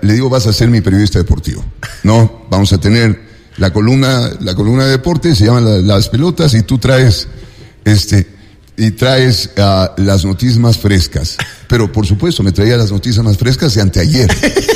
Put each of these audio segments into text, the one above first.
le digo, vas a ser mi periodista deportivo. No, vamos a tener la columna de deporte, se llama Las Pelotas, y tú traes las noticias más frescas. Pero por supuesto me traía las noticias más frescas de anteayer.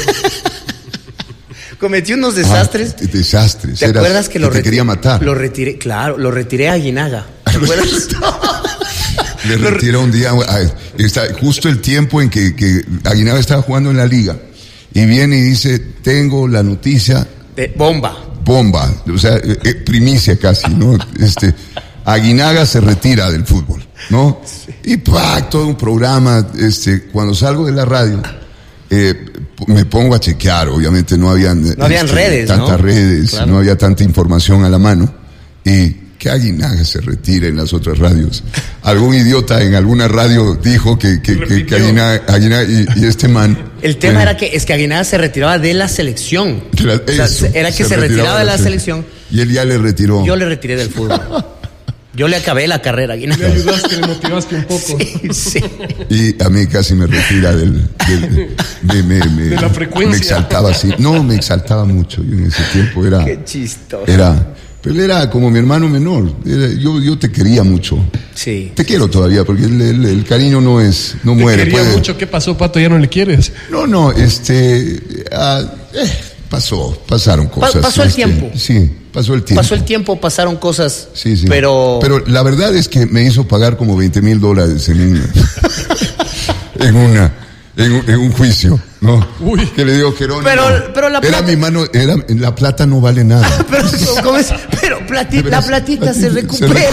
Cometí unos desastres. Desastres. ¿Te acuerdas que te quería matar? Lo retiré a Aguinaga. ¿Te acuerdas? Le retiró un día, está justo el tiempo en que Aguinaga estaba jugando en la liga, y viene y dice, tengo la noticia de bomba, o sea, primicia casi, ¿no? Aguinaga se retira del fútbol, ¿no? Sí. Y todo un programa, cuando salgo de la radio, me pongo a chequear, obviamente no habían redes, tantas redes, claro. No había tanta información a la mano, y que Aguinaga se retire en las otras radios. Algún idiota en alguna radio dijo que Aguinaga y este man... El tema era que Aguinaga se retiraba de la selección. Se retiraba de la selección. Y él ya le retiró. Yo le retiré del fútbol. Yo le acabé la carrera, Aguinaga. Le ayudaste, le motivaste un poco. Sí. Y a mí casi me retira de la frecuencia. Me exaltaba así. No, me exaltaba mucho. Yo en ese tiempo era... Qué chistoso. Pero él era como mi hermano menor. Yo te quería mucho. Sí. Te quiero todavía, porque el cariño no muere. Te quería mucho. ¿Qué pasó, Pato? ¿Ya no le quieres? No, pasaron cosas. Pasó el tiempo. Sí, pasó el tiempo. Pasaron cosas. Sí. Pero la verdad es que me hizo pagar como $20,000 en un juicio, ¿no? Uy. Que le digo, Jerónimo. Pero la plata... Era mi mano, la plata no vale nada. La platita se recupera.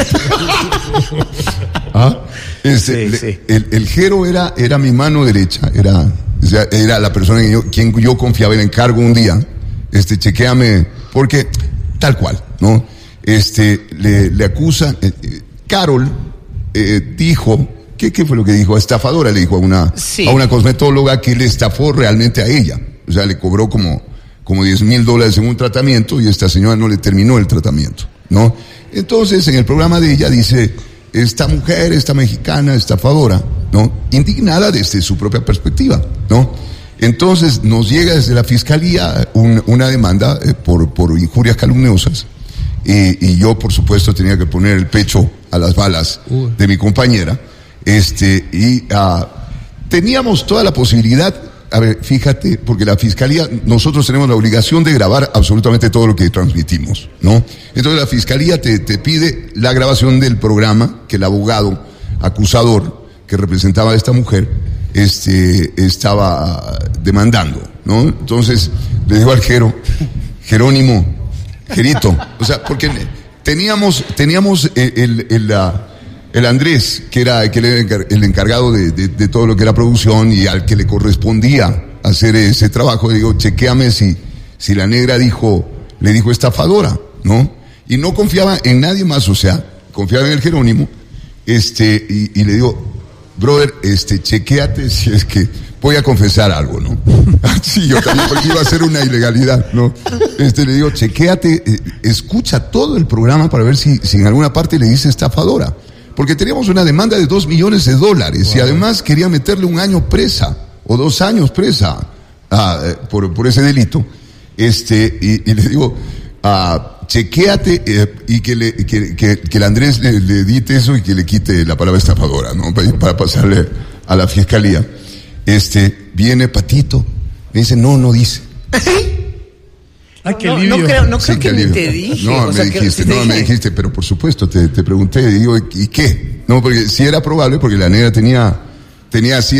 Sí. El Jero era mi mano derecha, era la persona en quien yo confiaba. El encargo un día, chequéame, porque tal cual, ¿no? Le acusa, Carol dijo, ¿qué fue lo que dijo? Estafadora, le dijo a una cosmetóloga que le estafó realmente a ella. O sea, le cobró como $10,000 en un tratamiento, y esta señora no le terminó el tratamiento, ¿no? Entonces, en el programa de ella dice, esta mujer, esta mexicana, estafadora, ¿no? Indignada desde su propia perspectiva, ¿no? Entonces, nos llega desde la fiscalía una demanda por injurias calumniosas, y yo, por supuesto, tenía que poner el pecho a las balas de mi compañera. Teníamos toda la posibilidad, a ver, fíjate, porque la fiscalía, nosotros tenemos la obligación de grabar absolutamente todo lo que transmitimos, ¿no? Entonces la fiscalía te pide la grabación del programa que el abogado acusador que representaba a esta mujer estaba demandando, ¿no? Entonces le digo al Jerónimo, Jerito, o sea, porque teníamos el Andrés, que era el encargado de todo lo que era producción, y al que le correspondía hacer ese trabajo, le digo, chequéame si la negra le dijo estafadora, ¿no? Y no confiaba en nadie más, o sea, confiaba en el Jerónimo, y le digo, brother, chequéate si es que voy a confesar algo, ¿no? Sí, yo también, porque iba a ser una ilegalidad, ¿no? Le digo, chequéate, escucha todo el programa para ver si en alguna parte le dice estafadora. Porque teníamos una demanda de $2 millones, wow. Y además quería meterle 1 año presa, o 2 años presa, por ese delito. Y le digo, chequéate, y que el Andrés le edite eso y que le quite la palabra estafadora, ¿no? Para pasarle a la fiscalía. Viene Patito, me dice, no dice. Qué alivio. No creo que ni te dije. No, me dijiste, pero por supuesto, te pregunté, y digo, ¿y qué? No, porque si era probable, porque la negra tenía así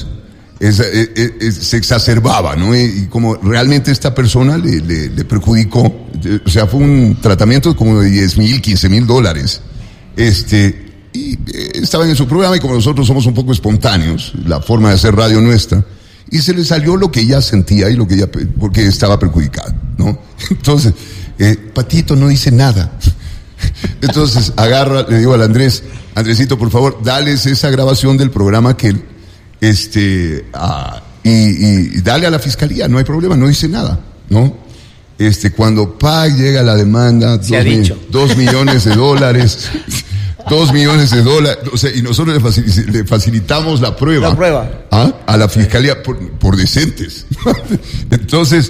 se exacerbaba, ¿no? Y como realmente esta persona le perjudicó, o sea, fue un tratamiento como de $10,000, $15,000. Y estaba en su programa, y como nosotros somos un poco espontáneos, la forma de hacer radio nuestra, y se le salió lo que ella sentía y porque estaba perjudicada, ¿no? Entonces, Patito no dice nada. Entonces le digo al Andresito, por favor, dales esa grabación del programa que y dale a la fiscalía, no hay problema, no dice nada, ¿no? Cuando llega la demanda, $2 millones, $2 millones. O sea, y nosotros le facilitamos la prueba. A la fiscalía por decentes. Entonces,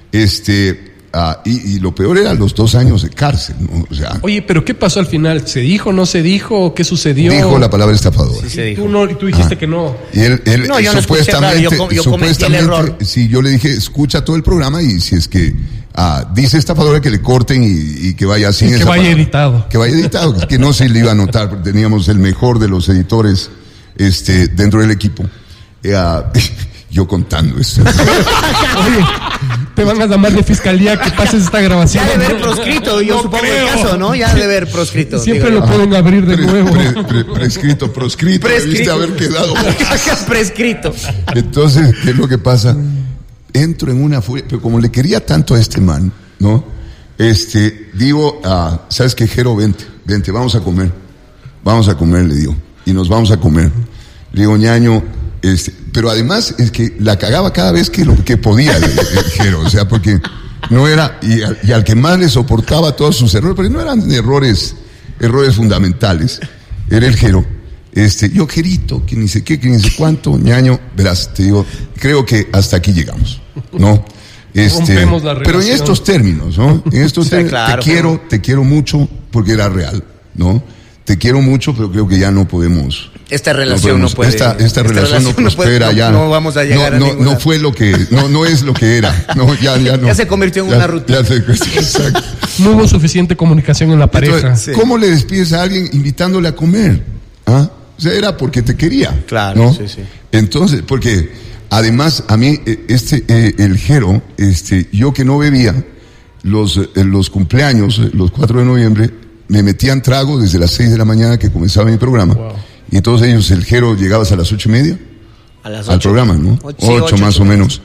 y lo peor eran los 2 años de cárcel, ¿no? O sea. Oye, pero ¿qué pasó al final? ¿Se dijo, no se dijo? ¿Qué sucedió? Dijo la palabra estafadora. Sí, se dijo. Tú dijiste que no. Y él no, yo supuestamente, no escuché, yo cometí el error. Sí, yo le dije, escucha todo el programa y si es que dice estafadora, que le corten y que vaya así. Que vaya editado. Que vaya editado, que no se le iba a notar, porque teníamos el mejor de los editores dentro del equipo. Yo contando esto. Oye, te van a llamar de fiscalía que pases esta grabación. Ya debe haber proscrito, yo supongo el caso, ¿no? Ya debe haber proscrito. Siempre lo pueden abrir de nuevo. Proscrito. Debiste haber quedado. Prescrito. Entonces, ¿qué es lo que pasa? Entro en una furia, pero como le quería tanto a este man, ¿no? Digo, ¿sabes qué, Jero? Vente, vamos a comer, le digo. Y nos vamos a comer. Le digo, ñaño, pero además es que la cagaba cada vez que podía el Jero, o sea, porque no era, y al que más le soportaba todos sus errores, porque no eran errores fundamentales, era el Jero. Yo, Jerito, que ni sé qué, que ni sé cuánto, ñaño, verás, te digo, creo que hasta aquí llegamos, ¿no? Rompemos la relación. Pero en estos términos, ¿no? En estos términos, claro, te quiero mucho, porque era real, ¿no? Te quiero mucho, pero creo que ya no podemos. Esta relación no puede. Esta relación no prospera ya. No vamos a llegar a ninguna. No fue lo que, no es lo que era. No, ya no. Ya se convirtió en una rutina. Exacto. No hubo suficiente comunicación en la pareja. Entonces, ¿cómo le despides a alguien invitándole a comer? O sea, era porque te quería. Claro, ¿no? sí. Entonces, porque además a mí, el Jero, yo que no bebía, los cumpleaños, los 4 de noviembre, me metían trago desde las 6 de la mañana que comenzaba mi programa. Wow. Y todos ellos, el Jero, llegabas a las 8:30. A las 8. Al programa, ¿no? 8 más o menos.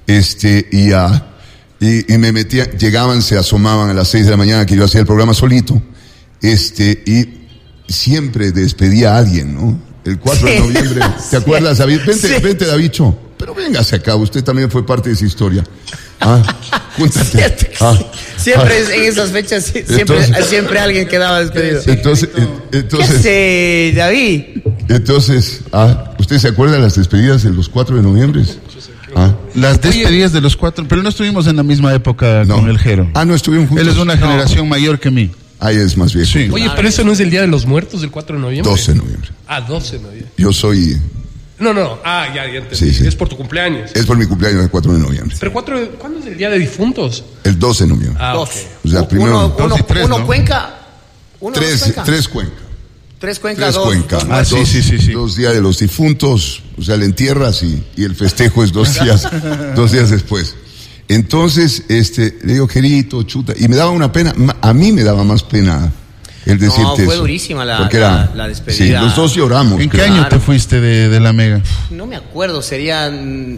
Y me metían, llegaban, se asomaban a las 6 de la mañana que yo hacía el programa solito. Y siempre despedía a alguien, ¿no? El 4 de noviembre. ¿Te acuerdas, David? Vente, Davicho. Pero véngase acá, usted también fue parte de esa historia. Cuéntate. Siempre en esas fechas, siempre alguien quedaba despedido. Entonces, ¿qué hace, David? Entonces, ¿usted se acuerda de las despedidas de los 4 de noviembre? Las despedidas de los 4, pero no estuvimos en la misma época con el Jero. No estuvimos juntos. Él es una generación mayor que mí. Ahí es más viejo. Sí. Oye, pero eso no es el Día de los Muertos, el 4 de noviembre. 12 de noviembre. 12 de noviembre. Yo soy... No. Ya entendí. Sí. Es por tu cumpleaños. Es por mi cumpleaños, el 4 de noviembre. Pero ¿cuándo es el Día de difuntos? El 12 de noviembre. 12. O sea, primero... Uno Cuenca. Tres Cuenca. Tres Cuenca, dos. Sí. 2 días de los difuntos, o sea, le entierras y el festejo es 2 días después. Entonces, le digo, Jerito, chuta, y me daba una pena, a mí me daba más pena el decirte eso. No, fue durísima la despedida. Sí, los dos lloramos. ¿En qué año te fuiste de la Mega? No me acuerdo, serían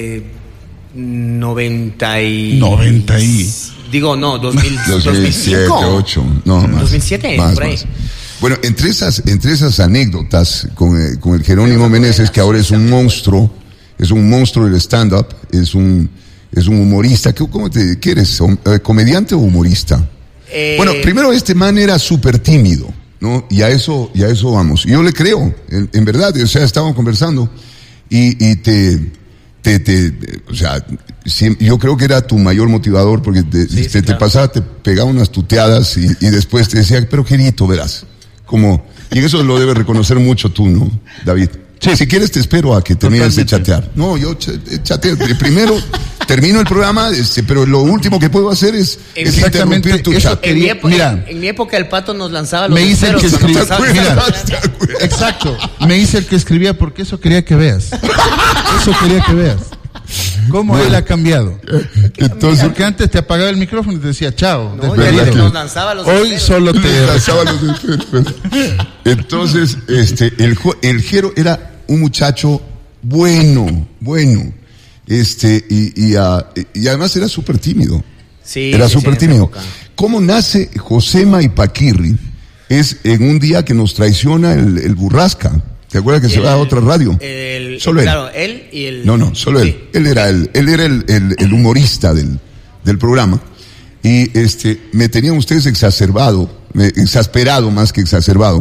90 y... Digo, no, 2007, 2008, no, más. 2007, más, por ahí. Más. Bueno, entre esas anécdotas con el Jerónimo Meneses, que ahora es un monstruo del stand-up, es un humorista. ¿Qué eres? ¿Comediante o humorista? Bueno, primero este man era súper tímido, ¿no? Y a eso vamos. Yo le creo, en verdad, o sea, estábamos conversando y o sea, yo creo que era tu mayor motivador porque te pasaba, te pegaba unas tuteadas y después te decía, pero Jerito, verás. Y eso lo debes reconocer mucho tú, ¿no, David? Sí. Si quieres te espero a que termines de chatear. No, yo chateo. Primero termino el programa, pero lo último que puedo hacer es interrumpir tu chat. En mi época el Pato nos lanzaba los me hice el que escribía. Exacto. Me hice el que escribía porque eso quería que veas. ¿Cómo él ha cambiado? Entonces, porque antes te apagaba el micrófono y te decía chao. No, nos lanzaba los hoy solo te lanzaba los esferos. Entonces, el Jero era un muchacho bueno. Y además era súper tímido. Sí, era súper tímido. Época. ¿Cómo nace Josema y Paquirri? Es en un día que nos traiciona el Burrasca. ¿Te acuerdas que se va a otra radio? Solo él. Claro, él y el... No, solo él. Él era el humorista del programa. Y me tenían ustedes exasperado más que exacerbado.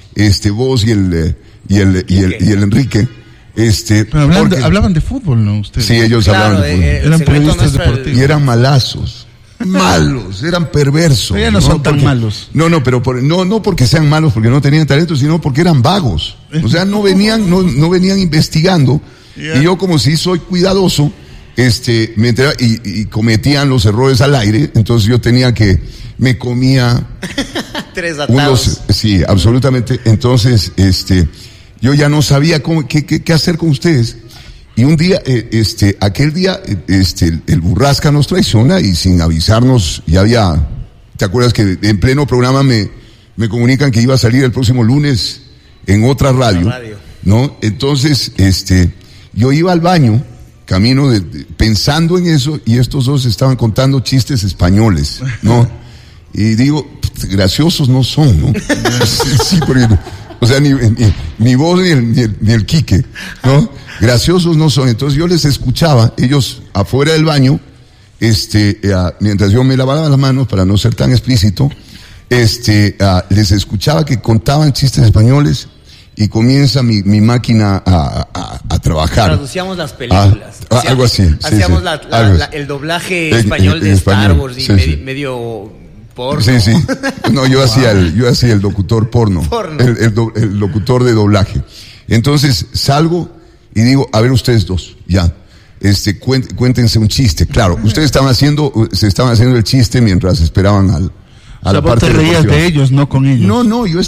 vos y el Enrique. Pero hablaban de fútbol, ¿no? Ustedes. Sí, ellos hablaban de fútbol. Eran periodistas deportivos. Y eran malazos. Malos, eran perversos. Pero ya no son tan malos. No, pero no porque sean malos, porque no tenían talento, sino porque eran vagos. O sea, no venían investigando. Yeah. Y yo, como si soy cuidadoso, me enteraba y cometían los errores al aire. Entonces yo me comía 3 atados. Sí, absolutamente. Entonces, yo ya no sabía qué hacer con ustedes. Y un día, aquel día, el Burrasca nos traiciona y sin avisarnos, ¿te acuerdas que en pleno programa me comunican que iba a salir el próximo lunes en otra radio, ¿no? Entonces, yo iba al baño, camino pensando en eso, y estos dos estaban contando chistes españoles, ¿no? Y digo, graciosos no son, ¿no? Sí, porque, o sea, ni vos ni el Quique, ¿no? Graciosos no son. Entonces yo les escuchaba, ellos afuera del baño, mientras yo me lavaba las manos para no ser tan explícito, les escuchaba que contaban chistes españoles y comienza mi máquina a trabajar. Traducíamos las películas. Algo así. Hacíamos el doblaje español de Star Wars y medio porno. Sí. No, yo hacía el locutor porno. El locutor de doblaje. Entonces salgo y digo, a ver ustedes dos, ya. Cuéntense un chiste. Claro, ustedes se estaban haciendo el chiste mientras esperaban a la parte de reías de ellos, no con ellos. No, yo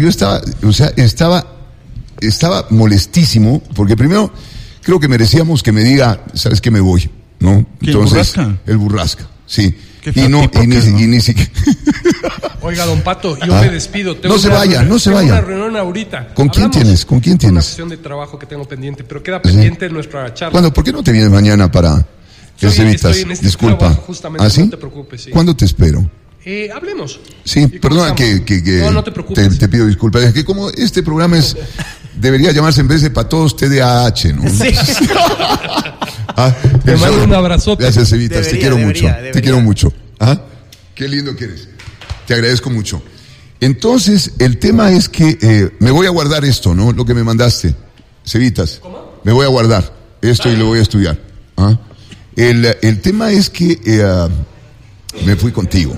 estaba molestísimo, porque primero creo que merecíamos que me diga, ¿sabes qué? Me voy, ¿no? Entonces, el Burrasca, sí. Y ni siquiera. Oiga, don Pato, yo me despido. No se vaya. Tengo una reunión ahorita. ¿Con quién tienes? Una sesión de trabajo que tengo pendiente, pero queda pendiente nuestra charla. ¿Cuándo? ¿Por qué no te vienes mañana para Cevitas? Disculpa. Justamente, ¿Ah, sí? No te preocupes. Sí. ¿Cuándo te espero? Hablemos. Sí, perdona que no te preocupes. Te pido disculpas. Es que como este programa debería llamarse en vez de para todos TDAH, ¿no? Sí. Te mando un abrazote. Gracias, Cevitas. Te quiero mucho. Te quiero mucho. Qué lindo que eres. Te agradezco mucho. Entonces, el tema es que me voy a guardar esto, ¿no? Lo que me mandaste, Cevitas. ¿Cómo? Me voy a guardar esto y lo voy a estudiar. El tema es que me fui contigo.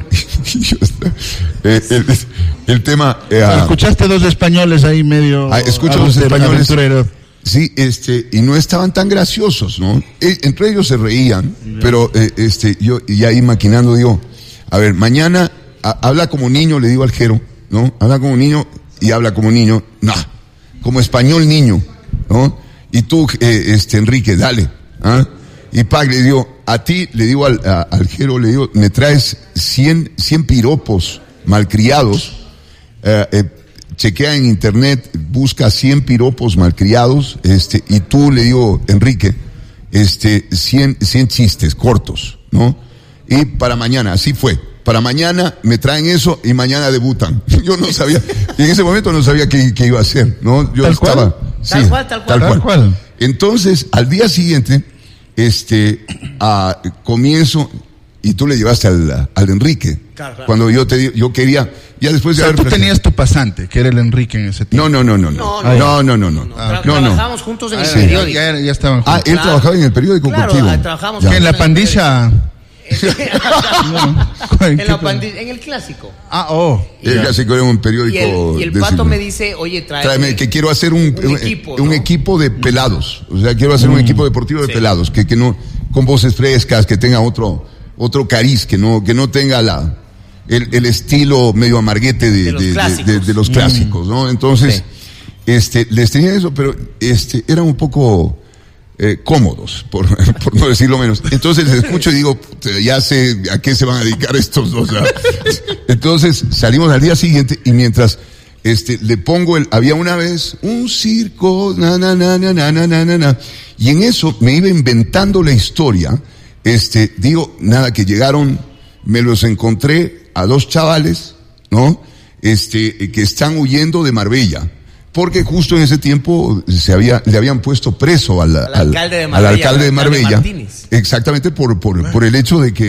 El tema... escuchaste dos españoles ahí medio... escucho dos españoles. Sí, y no estaban tan graciosos, ¿no? Entre ellos se reían, pero yo y ahí maquinando digo, a ver, mañana habla como niño, le digo al Jero, ¿no? Habla como niño y habla como niño, como español niño, ¿no? Y tú, Enrique, dale, Y Pac, le digo, a ti, le digo al Jero, le digo, me traes 100 piropos malcriados, chequea en internet, busca 100 piropos malcriados, y tú, le digo, Enrique, 100 chistes cortos, ¿no? Y para mañana, así fue. Para mañana me traen eso y mañana debutan. Yo no sabía, y en ese momento no sabía qué iba a hacer, ¿no? Yo ¿Tal estaba... cual? Sí, Tal cual. Entonces, al día siguiente, comienzo, y tú le llevaste al Enrique. Claro. Cuando yo quería, ya después de haber... tú tenías tu pasante, que era el Enrique en ese tiempo. No. Trabajábamos juntos en el periódico. Ya estaban juntos. Él trabajaba en el periódico contigo. Trabajamos en la pandilla... en el clásico. El clásico era un periódico. Y el Pato me dice, oye, tráeme que quiero hacer un equipo de pelados. O sea, quiero hacer un equipo deportivo de pelados, que no, con voces frescas, que tenga otro cariz, que no tenga el estilo medio amarguete de los clásicos, ¿no? Entonces, les tenía eso, pero eran un poco cómodos, por no decirlo menos. Entonces les escucho y digo, ya sé a qué se van a dedicar estos dos. Entonces salimos al día siguiente y mientras le pongo había una vez un circo, y en eso me iba inventando la historia. Digo, nada, que llegaron, me los encontré a dos chavales, ¿no? Que están huyendo de Marbella. Porque justo en ese tiempo le habían puesto preso al alcalde de Marbella. Exactamente por el hecho de que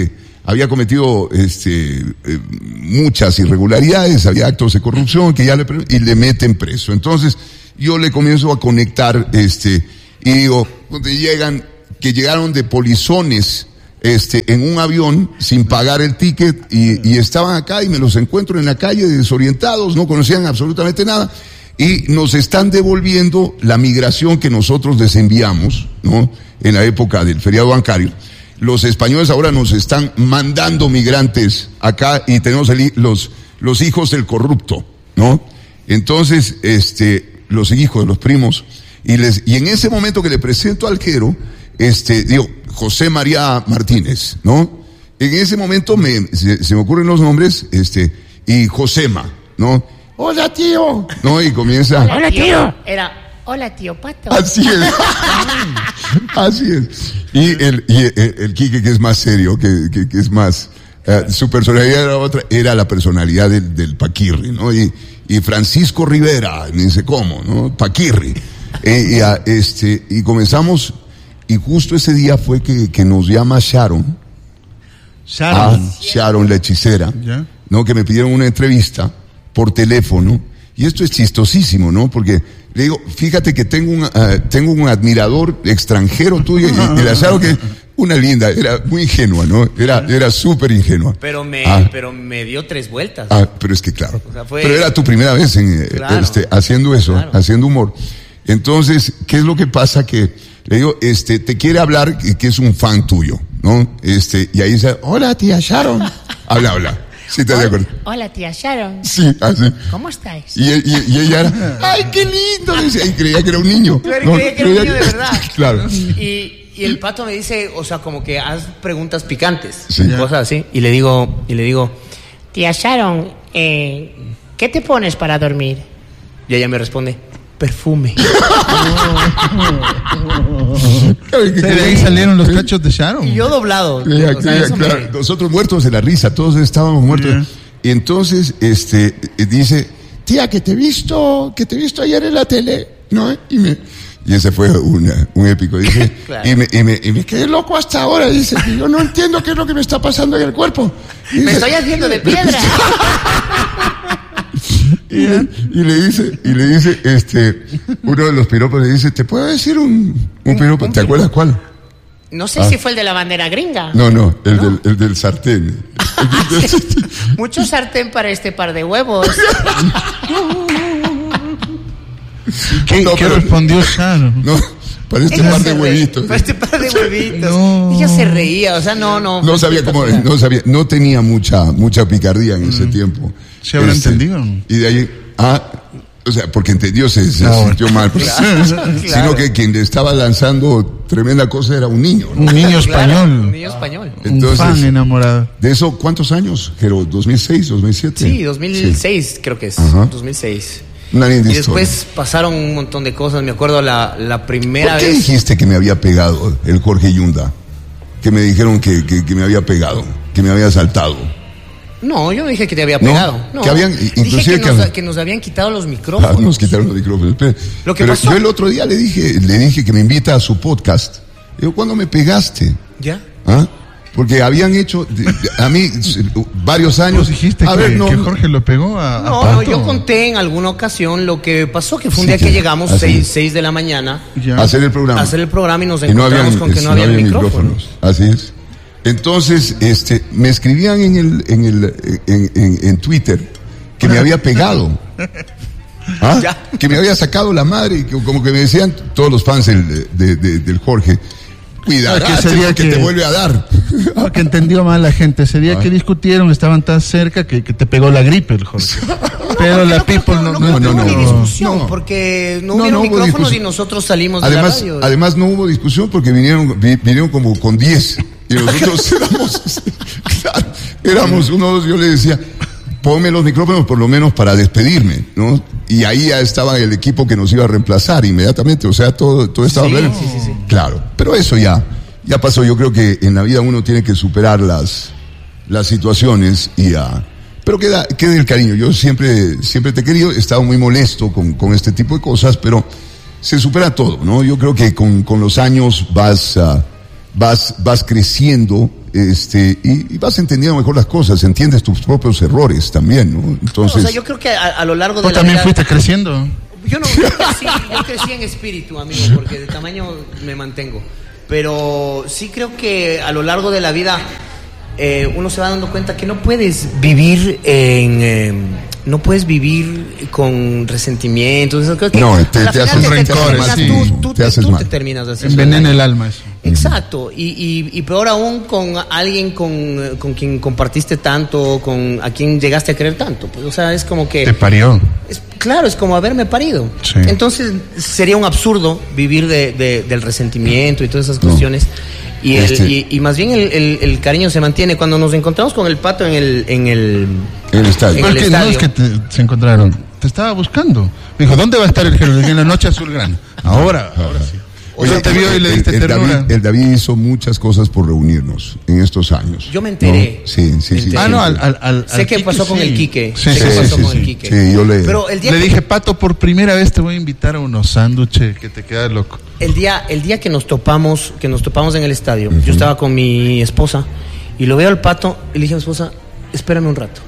había cometido muchas irregularidades, había actos de corrupción y le meten preso. Entonces yo le comienzo a conectar y digo, que llegaron de polizones en un avión sin pagar el ticket y estaban acá y me los encuentro en la calle desorientados, no conocían absolutamente nada y nos están devolviendo la migración que nosotros les enviamos, ¿no? En la época del feriado bancario. Los españoles ahora nos están mandando migrantes acá y tenemos los hijos del corrupto, ¿no? Entonces, los hijos de los primos y en ese momento que le presento al Jero, digo, José María Martínez, ¿no? En ese momento se me ocurren los nombres, y Josema, ¿no? Hola, tío, ¿no? Y comienza. Hola, tío. Era, hola, tío Pato. Así es. Así es. Y el Quique, que es más serio, que es más, su personalidad era otra, era la personalidad del Paquirri, ¿no? Y Francisco Rivera, ni sé cómo, ¿no? Paquirri. Y comenzamos. Y justo ese día fue que nos llama Sharon, la hechicera, ¿ya? ¿No? Que me pidieron una entrevista por teléfono. Y esto es chistosísimo, ¿no? Porque le digo, fíjate que tengo un admirador extranjero tuyo, y la Sharon, que una linda, era muy ingenua, ¿no? Era súper ingenua. Pero me dio 3 vueltas. Pero es que claro. O sea, pero era tu primera vez haciendo eso, claro. Haciendo humor. Entonces, ¿qué es lo que pasa? Que le digo, te quiere hablar, que es un fan tuyo, ¿no? Y ahí dice, hola, tía Sharon. Habla. Sí, ¿estás de acuerdo? Hola, tía Sharon. Sí, así. ¿Cómo estáis? Y ella era, ¡ay, qué lindo! Y creía que era un niño. Creía que era un niño de verdad. Claro. Y el Pato me dice, o sea, como que haz preguntas picantes, sí. Cosas así. Y le digo, tía Sharon, ¿qué te pones para dormir? Y ella me responde, perfume. De ahí salieron los cachos de Sharon. Y yo doblado. Claro. Nosotros muertos de la risa, todos estábamos muertos. Yeah. Y entonces, dice, tía, que te he visto ayer en la tele, ¿no? Y ese fue un épico. Dice, claro. y me quedé loco hasta ahora. Dice, yo no entiendo qué es lo que me está pasando en el cuerpo. Me estoy haciendo de piedra. Y le dice, uno de los piropos le dice, ¿te puedo decir un piropo? ¿Te acuerdas cuál? No sé si fue el de la bandera gringa. No, el del sartén. Mucho sartén para este par de huevos. ¿Qué respondió Sharon? No, para este par de huevitos. Para este par de huevitos. No. Ella se reía, o sea, no. No sabía cómo, no tenía mucha picardía en ese tiempo. ¿Se habrá entendido? Y de ahí, o sea, porque entendió, se sintió mal. Claro. Sino que quien le estaba lanzando tremenda cosa era un niño, ¿no? Un niño español. Claro, un niño español. Entonces, un fan enamorado. ¿De eso cuántos años? ¿Pero 2006, 2007? Sí, 2006 sí. Creo que es. Ajá. 2006. Una linda y después historia. Pasaron un montón de cosas. Me acuerdo la primera vez. ¿Por qué dijiste que me había pegado el Jorge Yunda? Que me dijeron que me había pegado, que me había asaltado. No, yo no dije que te había pegado. No. Que habían, inclusive dije que nos habían quitado los micrófonos. Nos quitaron los micrófonos. Pero pasó? Yo el otro día le dije que me invita a su podcast. Digo, ¿cuándo me pegaste? ¿Ya? Porque habían hecho a mí varios años. ¿Vos dijiste que Jorge lo pegó a No, yo conté en alguna ocasión lo que pasó, que fue un día que llegamos 6 de la mañana a hacer el programa. Y nos encontramos con que no había micrófonos. Así es. Entonces, me escribían en Twitter que me había pegado. Que me había sacado la madre, y como que me decían todos los fans del Jorge, cuidado, que te vuelve a dar. Que entendió mal la gente. Sería que discutieron, estaban tan cerca que te pegó la gripe el Jorge. Pero la people no hubo ni discusión, porque no hubieron micrófonos y nosotros salimos de la radio. Además no hubo discusión porque vinieron como con 10 y nosotros éramos uno o dos. Yo le decía, ponme los micrófonos por lo menos para despedirme, ¿no? Y ahí ya estaba el equipo que nos iba a reemplazar inmediatamente, o sea, todo estaba bien. Sí. Claro, pero eso ya pasó. Yo creo que en la vida uno tiene que superar las situaciones y pero queda el cariño. Yo siempre te he querido, he estado muy molesto con este tipo de cosas, pero se supera todo, ¿no? Yo creo que con los años vas creciendo y vas entendiendo mejor las cosas, entiendes tus propios errores también, ¿no? Entonces, o sea, yo creo que a lo largo de ¿Tú la también vida... fuiste creciendo? Yo crecí en espíritu, amigo, porque de tamaño me mantengo. Pero sí creo que a lo largo de la vida uno se va dando cuenta que no puedes vivir no puedes vivir con resentimientos. Creo que no, te haces rencores, tú te terminas haciendo envenena el alma eso. Exacto, y peor aún con alguien con quien compartiste tanto, a quien llegaste a querer tanto. Pues, o sea, es como que... Te parió. Claro, es como haberme parido. Sí. Entonces sería un absurdo vivir del resentimiento y todas esas cuestiones. Y más bien el cariño se mantiene. Cuando nos encontramos con el Pato en el estadio. En el estadio. No es que se encontraron, te estaba buscando. Me dijo, ¿dónde va a estar el Jero? Le dije, en la noche azulgrana. Ahora sí. Oye, te vio y le diste ternura. El David hizo muchas cosas por reunirnos en estos años. Yo me enteré. ¿No? Sí. Sé qué pasó con el Quique. Sí, yo Pero el día le dije, Pato, por primera vez te voy a invitar a unos sándwiches que te quedas loco. El día que nos topamos en el estadio, yo estaba con mi esposa y lo veo al Pato y le dije a mi esposa, espérame un rato.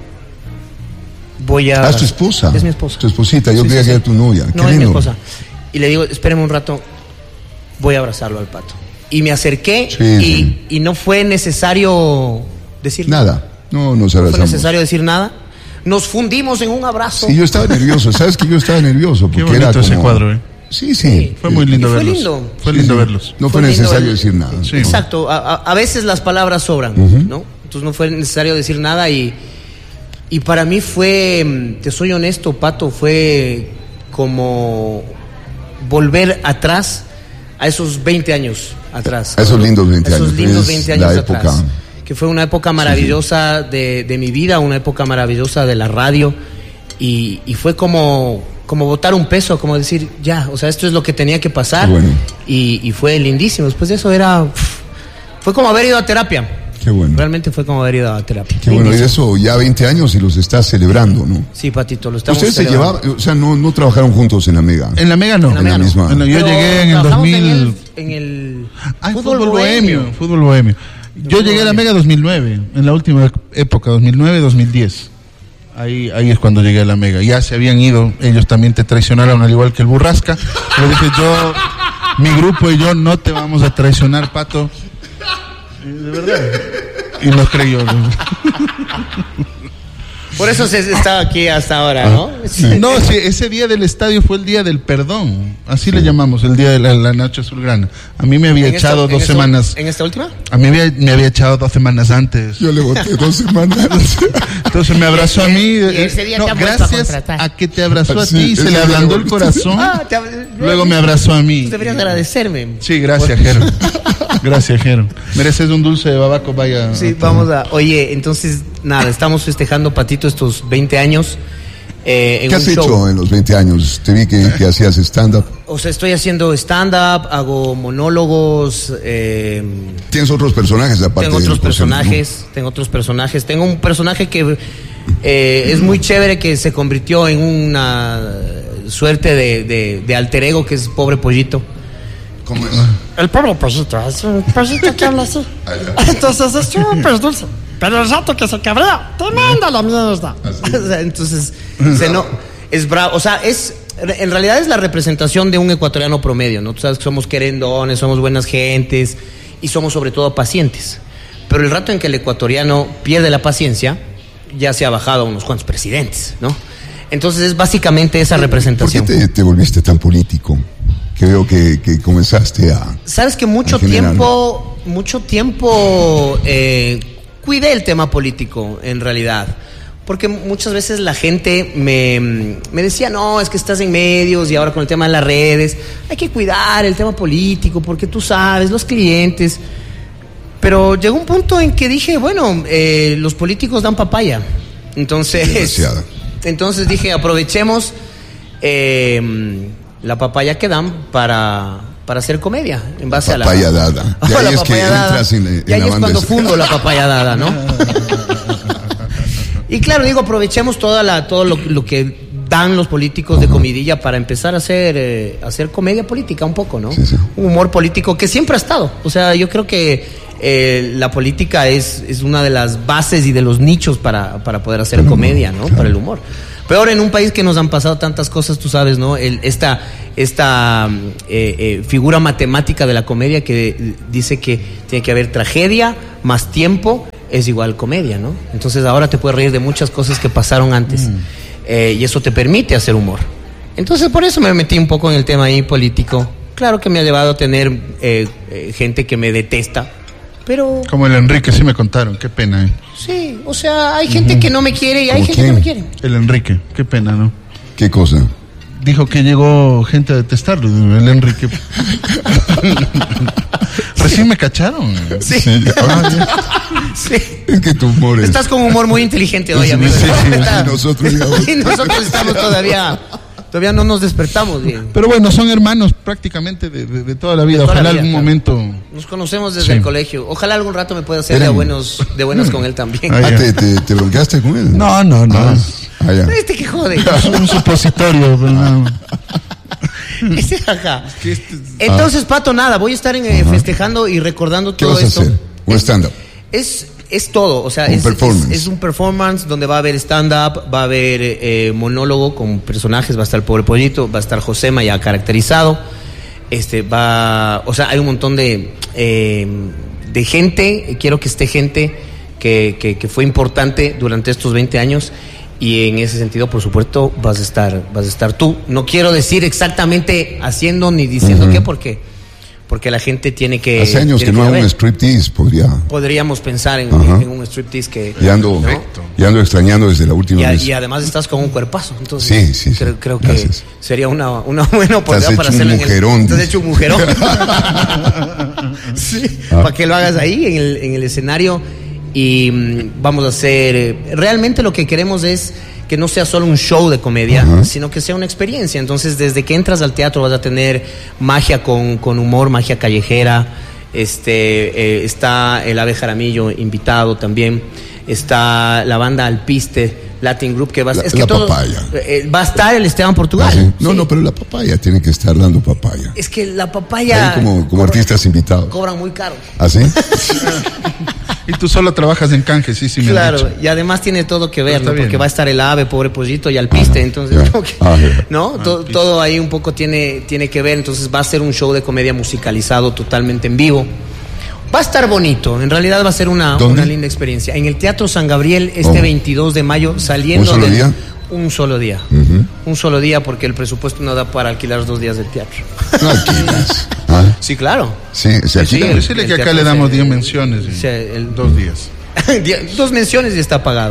¿Es tu esposa? Es mi esposa. Tu esposita, yo creía que era tu novia. No, Qué es mi lindo. esposa. Y le digo, espérame un rato, voy a abrazarlo al Pato. Y me acerqué y no fue necesario decir nada. No nos abrazamos. No fue necesario decir nada. Nos fundimos en un abrazo. Sí, yo estaba nervioso. ¿Sabes que yo estaba nervioso? Qué Porque bonito era como... ese cuadro, Sí. Fue muy lindo fue verlos. lindo. Fue lindo verlos. No fue necesario decir nada. Sí. Exacto. A veces las palabras sobran, ¿no? Entonces no fue necesario decir nada y para mí fue, te soy honesto, Pato, fue como volver atrás a esos 20 años atrás. A esos lindos 20 años. Esos lindos 20 años la atrás. época... Que fue una época maravillosa de mi vida, una época maravillosa de la radio y fue como botar un peso, como decir, ya, o sea, esto es lo que tenía que pasar. Bueno. Y fue lindísimo. Después de eso fue como haber ido a terapia. Qué bueno. Realmente fue como haber ido a terapia. Qué bueno, y eso ya 20 años y los estás celebrando, ¿no? Sí, Patito, lo estamos ¿Ustedes celebrando. se llevaban, o sea, no trabajaron juntos en la Mega? En la Mega no. En la Mega no. misma. Yo llegué en el trabajamos 2000. En el Fútbol bohemio. Yo llegué a la Mega 2009, en la última época, 2009-2010. Ahí es cuando llegué a la Mega. Ya se habían ido, ellos también te traicionaron al igual que el Burrasca. Pero dije, mi grupo y yo no te vamos a traicionar, Pato. De verdad. Y nos creyó. Por eso se está aquí hasta ahora, ¿no? No, sí, ese día del estadio fue el día del perdón. Así le llamamos, el día de la noche azulgrana. A mí me había echado 2 semanas. ¿En esta última? A mí me había echado 2 semanas antes. Yo le voté 2 semanas. Entonces me abrazó a mí. Y ese día te ha vuelto a gracias contratar. a que te abrazó a Sí, ti y se le ablandó el corazón. Luego me abrazó a mí. Tú deberías agradecerme. Sí, gracias, Jero. Gracias, Jero. Mereces un dulce de babaco, vaya. Sí, vamos a... Oye, entonces, nada, estamos festejando, Patito, estos 20 años. ¿Qué has hecho en los 20 años? Te vi que hacías stand-up. O sea, estoy haciendo stand-up, hago monólogos. ¿Tienes otros personajes aparte? Tengo otros personajes. Tengo un personaje que es muy chévere, que se convirtió en una suerte de alter ego, que es Pobre Pollito. ¿Cómo es? El pobre pollito, es un pollito que habla así. Entonces es súper dulce. Pero el rato que se cabrea, te manda la mierda. O sea, entonces, es bravo. O sea, en realidad es la representación de un ecuatoriano promedio, ¿no? Tú sabes que somos querendones, somos buenas gentes y somos sobre todo pacientes. Pero el rato en que el ecuatoriano pierde la paciencia, ya se ha bajado a unos cuantos presidentes, ¿no? Entonces es básicamente esa representación. ¿Por qué te volviste tan político? Que veo que comenzaste a... Sabes que mucho tiempo cuidé el tema político, en realidad. Porque muchas veces la gente me decía, no, es que estás en medios y ahora con el tema de las redes, hay que cuidar el tema político porque tú sabes, los clientes. Pero llegó un punto en que dije, bueno, los políticos dan papaya. Entonces dije, aprovechemos la papaya que dan para hacer comedia en base a la papaya dada. Y ahí es que entras en y ahí la es banda cuando fundo la papaya dada, ¿no? Y claro, digo, aprovechemos todo lo que dan los políticos de comidilla para empezar a hacer comedia política un poco, ¿no? Sí. Un humor político que siempre ha estado. O sea, yo creo que la política es una de las bases y de los nichos para poder hacer comedia, ¿no? Para el humor. Peor en un país que nos han pasado tantas cosas, tú sabes, ¿no? Esta figura matemática de la comedia que dice que tiene que haber tragedia más tiempo es igual comedia, ¿no? Entonces ahora te puedes reír de muchas cosas que pasaron antes y eso te permite hacer humor. Entonces por eso me metí un poco en el tema ahí político. Claro que me ha llevado a tener gente que me detesta, pero... Como el Enrique, sí me contaron, qué pena. Sí, o sea, hay gente que no me quiere y hay gente que me quiere. El Enrique, qué pena, ¿no? ¿Qué cosa? Dijo que llegó gente a detestarlo, el Enrique. Recién me cacharon. Sí. Sí. Sí. Es que tu humor es... Estás con un humor muy inteligente hoy, amigo. Sí, Está- nosotros, digamos. Y nosotros estamos todavía no nos despertamos bien. Pero bueno, son hermanos prácticamente de toda la vida. De toda Ojalá la vida, algún claro. momento... Nos conocemos desde Sí. el colegio. Ojalá algún rato me pueda hacer de Eran- buenos con él también. Ay, ¿Te bronqueaste con él? No. Ya. Este que jode. Es un supositorio, pero no. Ese ajá. Entonces, Pato, nada, voy a estar festejando y recordando ¿Qué todo vas a esto. hacer? ¿Un stand-up? Es todo, o sea, Un es performance. es un performance donde va a haber stand-up, va a haber monólogo con personajes, va a estar el Pobre Pollito, va a estar Josema ya caracterizado, o sea, hay un montón de gente, quiero que esté gente que fue importante durante estos 20 años y en ese sentido, por supuesto, vas a estar tú. No quiero decir exactamente haciendo ni diciendo qué, porque la gente tiene que... Hace años que no hago un striptease, Podríamos pensar en Ajá. un striptease que... y ando extrañando desde la última vez. Y además estás con un cuerpazo, entonces Sí. creo que Gracias. sería una buena oportunidad hecho para un hacerlo mujerón. Estás hecho un mujerón. Sí, para que lo hagas ahí en el escenario y vamos a hacer... realmente lo que queremos es que no sea solo un show de comedia, sino que sea una experiencia. Entonces, desde que entras al teatro vas a tener magia con humor, magia callejera. Está el Ave Jaramillo invitado también. Está la banda Alpiste, Latin Group, que va Papaya. Va a estar el Esteban Portugal. ¿Ah, sí? Sí. No, pero la papaya tiene que estar dando papaya. Es que la papaya... Ahí como artistas invitados. Cobran muy caro. ¿Ah, sí? Y tú solo trabajas en canje, sí, me han Claro, dicho. y además tiene todo que ver, Está ¿no? bien. Porque va a estar el Ave, Pobre Pollito y Alpiste, entonces, ya. como que, Ya. ¿no? Todo ahí un poco tiene que ver, entonces va a ser un show de comedia musicalizado totalmente en vivo. Va a estar bonito, en realidad va a ser una linda experiencia. En el Teatro San Gabriel, este 22 de mayo, saliendo ¿Un solo día? Un solo día. Un solo día, porque el presupuesto no da para alquilar 2 días del teatro. No alquilas. ¿Ah? Sí, claro. Sí, se alquila. Sí, Decirle que el acá teatro le damos se- 10 menciones en se- 2 días. 2 menciones y está pagado.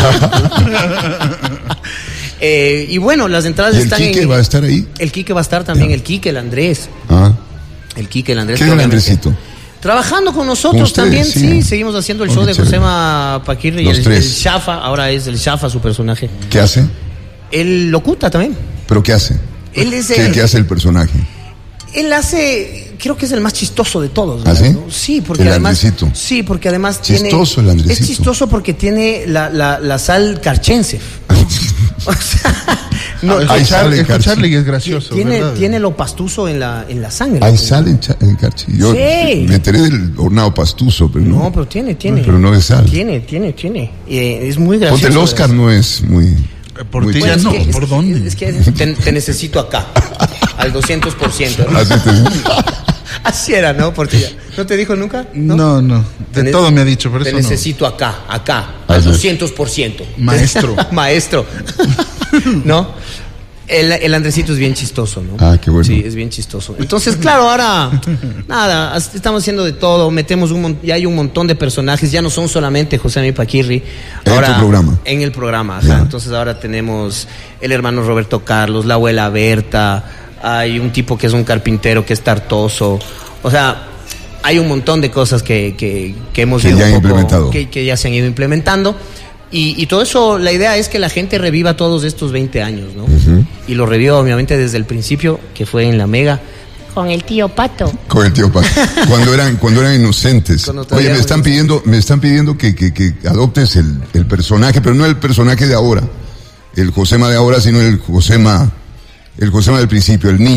Y bueno, las entradas ¿Y el están Quique en... va a estar ahí? El Quique va a estar también, Ya. el Quique, el Andrés. Ah. El Quique, el Andrés. ¿Qué que es el obviamente- Andresito? Trabajando con nosotros ¿Con ustedes? también, Sí. sí. Seguimos haciendo el Oh, show qué de chévere. Josema Paquirri y Los el tres. Shafa. Ahora es el Shafa su personaje. ¿Qué hace? Él locuta también. ¿Pero qué hace? Él es ¿Qué hace el personaje? Él hace, creo que es el más chistoso de todos. ¿Ah, ¿verdad? sí? ¿No? Sí, porque El además. Andresito. Sí, porque además Chistoso tiene. el Andresito. Es chistoso porque tiene la sal carchense. O sea, no, Ahí sale Escucharle y es gracioso, ¿verdad? tiene lo pastuso en la sangre. Ahí sale en Carchi. Yo Sí. me enteré del hornado pastuso, pero no. No, pero tiene. Pero no es sal. Tiene. Es muy gracioso. Ponte el Oscar, no es muy... Por muy ti Bueno, ya chistoso. no, ¿por dónde? Es que te necesito acá, al 200%. ¿no? Así te- Así era, ¿no? Portilla. ¿No te dijo nunca? No. De Te todo me ha dicho, por Te eso no. necesito acá, al Así es. 200%. Maestro. Maestro. ¿No? El Andresito es bien chistoso, ¿no? Ah, qué bueno. Sí, es bien chistoso. Entonces, claro, ahora, nada, estamos haciendo de todo, metemos ya hay un montón de personajes, ya no son solamente José Paquirri. ¿En tu programa? En el programa, ajá. Ya. Entonces ahora tenemos el hermano Roberto Carlos, la abuela Berta, hay un tipo que es un carpintero que es Tartoso. O sea, hay un montón de cosas que hemos Que ido ya un han poco- implementado. que ya se han ido implementando. Y todo eso, la idea es que la gente reviva todos estos 20 años, ¿no? Y lo reviva obviamente desde el principio, que fue en la Mega. Con el tío Pato. Con el tío Paco. Cuando eran inocentes. Cuando todavía Oye, me están pidiendo que adoptes el personaje, pero no el personaje de ahora, el Josema de ahora, sino el Josema del principio, el niño.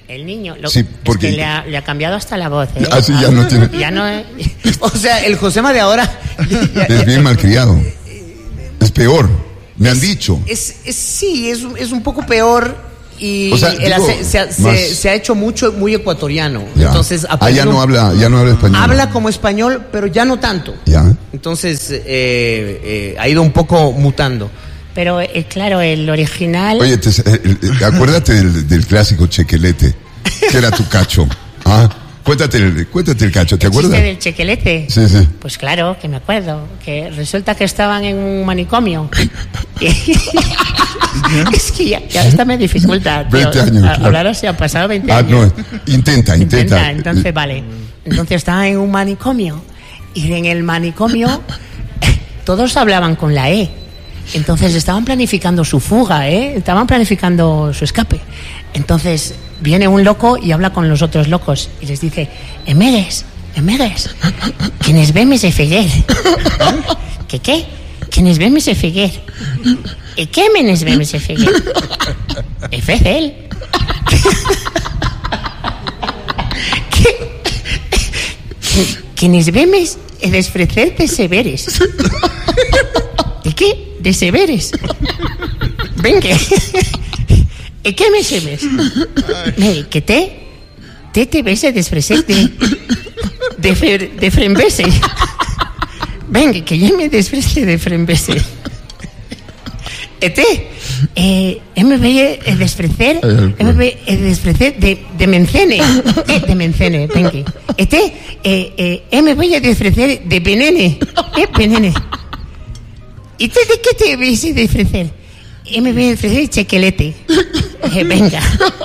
El niño, Sí, porque- es que le ha cambiado hasta la voz, ¿eh? Así ya no tiene. Ya no es... O sea, el Josema de ahora... Es bien malcriado. Es peor. Me han dicho. Sí, es un poco peor y O sea, digo, se ha hecho muy ecuatoriano. Ya. Entonces, Ya aprendiendo- no habla español. habla como español, pero ya no tanto. Ya. Entonces, ha ido un poco mutando. Pero, claro, el original... Oye, acuérdate del clásico Chequelete, que era tu cacho. ¿Ah? Cuéntate el cacho, ¿te ¿El acuerdas? chiste del chequelete? Sí, sí. Pues claro, que me acuerdo. Que resulta que estaban en un manicomio. Es que ya esta me dificulta. 20 años, claro. Hablar así, han pasado 20 años. No, intenta. Entonces, vale. Entonces estaban en un manicomio. Y en el manicomio todos hablaban con la E. Entonces estaban planificando su fuga, estaban planificando su escape. Entonces viene un loco y habla con los otros locos y les dice: Emegues, quienes ven me se feguer. ¿Qué? Quienes ven me se feguer. ¿Y qué menes ven me se feguer? Efecel. Quienes ven me desfrecerte severes. ¿De qué? De severes. Venga. ¿Y qué me seves? Que te ves a desfrecerte de frembese. Venga, que ya me desfrece de frembese. Me veía desfrecer de mencene. De mencene, venga. Me voy a desfrecer de venene. Venene. ¿Y tú de qué te ves a desfrecer? Me voy a desfrecer de chequelete. Venga.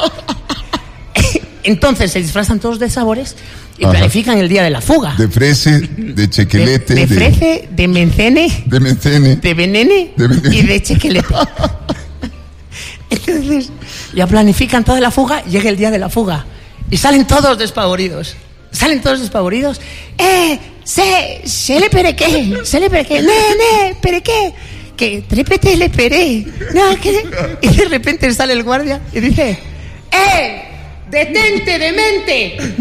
Entonces se disfrazan todos de sabores y planifican el día de la fuga. De frese, de chequelete. De frece, de mencene. De mencene. De venene. Y de chequelete. Entonces ya planifican toda la fuga, llega el día de la fuga y salen todos despavoridos. Se le perequé, ne, perequé, que trépete le peré. No, que... Y de repente sale el guardia y dice: detente, demente,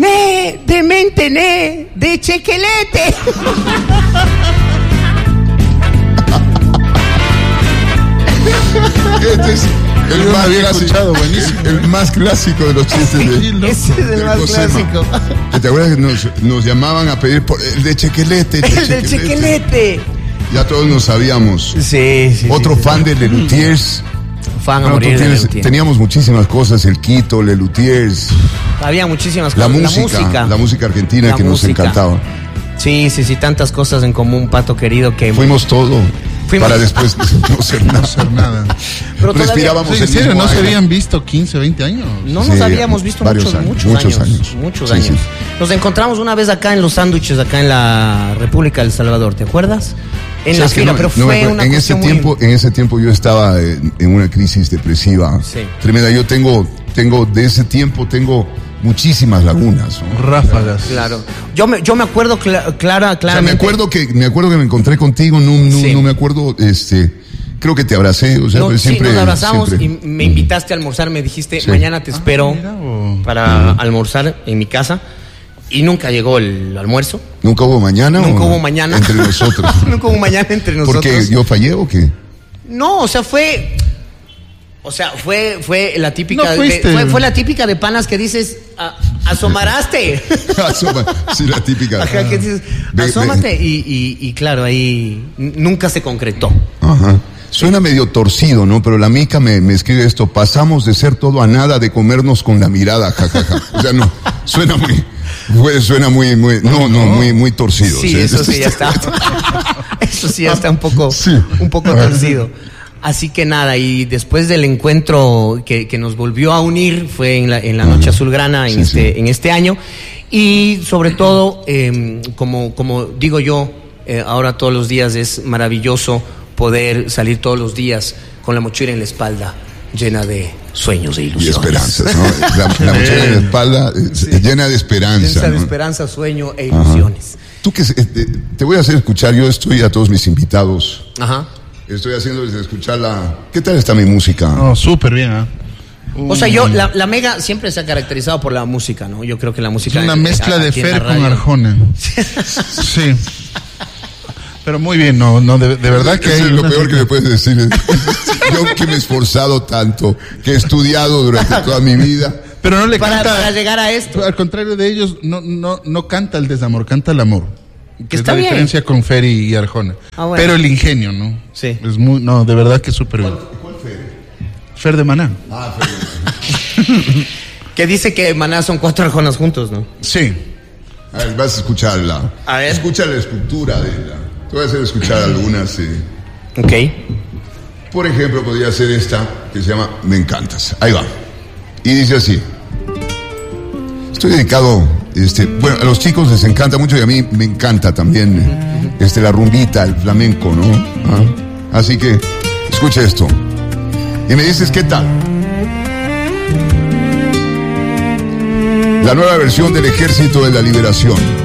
de chequelete. Este es el más clásico de los chistes de Ese es el más Josema. clásico. ¿Te acuerdas que nos llamaban a pedir por el de chequelete? El del chequelete. Ya todos nos sabíamos. Sí. Otro fan de Lelutiers. Fan a Bueno, morir de Lelutier. teníamos muchísimas cosas, el Quito, Lelutiers, Había muchísimas la cosas. música argentina La que nos música. encantaba. Sí, tantas cosas en común, Pato querido, que... Fuimos todo Fuimos- para después no ser No nada. hacer nada. Pero todavía- Respirábamos ¿En el serio? mismo ¿No se aire. habían visto 15, 20 años? No nos Sí, habíamos visto varios muchos años. Sí, sí. Nos encontramos una vez acá en los sándwiches, acá en la República del Salvador, ¿te acuerdas? En la ¿Sabes qué? fila, No, pero no me fue acuerdo. una en cuestión ese tiempo yo estaba en una crisis depresiva Sí. tremenda. Yo tengo de ese tiempo tengo muchísimas lagunas, ¿no? Ráfagas. Claro. Yo me acuerdo claramente. O sea, me acuerdo que me encontré contigo, Sí. no me acuerdo, creo que te abracé, o sea, No, pues sí, siempre nos abrazamos siempre. y me invitaste a almorzar, me dijiste, Sí. mañana te espero mira vos. para almorzar en mi casa. Y nunca llegó el almuerzo. ¿Nunca hubo mañana? Nunca o hubo mañana. Entre nosotros. Nunca hubo mañana entre nosotros. ¿Por qué? ¿Yo fallé o qué? No, o sea, fue la típica No fuiste. fue la típica de panas que dices, asomaraste. Sí, la típica. Ajá, que dices, Ve- asómate. Y claro, ahí nunca se concretó. Ajá. Suena medio torcido, ¿no? Pero la mica me escribe esto: pasamos de ser todo a nada, de comernos con la mirada, jajaja. O sea, no, suena muy torcido. Sí, O sea, eso sí ya está. Eso sí ya está un poco torcido. Así que nada, y después del encuentro que nos volvió a unir fue en la Noche Azulgrana en este año, y sobre todo, como digo yo, ahora todos los días es maravilloso poder salir todos los días con la mochila en la espalda llena de sueños e Y ilusiones. esperanzas, ¿no? La mochila en la espalda llena de esperanza. Llena de ¿no? esperanza, sueño e ilusiones. Tú que te voy a hacer escuchar, yo estoy a todos mis invitados. Ajá. Estoy haciéndoles escuchar ¿Qué tal está mi música? No, súper bien, ¿ah? O sea, la Mega siempre se ha caracterizado por la música, ¿no? Yo creo que la música... Es una mezcla de Fer con Arjona. Sí. Pero muy bien, de verdad que eso hay es lo peor que me puedes decir. Yo que me he esforzado tanto, que he estudiado durante toda mi vida. Pero no le para canta... Para llegar a esto. Al contrario de ellos, no canta el desamor, canta el amor. Que está es la bien. diferencia con Fer y Arjona. Bueno. Pero el ingenio, ¿no? Sí. Es muy, de verdad que es súper bien. ¿Cuál Fer? Fer de Maná. Ah, Fer. Que dice que Maná son 4 Arjonas juntos, ¿no? Sí. A ver, vas a escucharla. A ver. Escucha la estructura de ella. Te voy a hacer escuchar algunas. Ok. Por ejemplo, podría ser esta que se llama Me Encantas. Ahí va. Y dice así. Estoy dedicado, bueno, a los chicos les encanta mucho y a mí me encanta también la rumbita, el flamenco, ¿no? ¿Ah? Así que, escucha esto. Y me dices, ¿qué tal? La nueva versión del Ejército de la Liberación.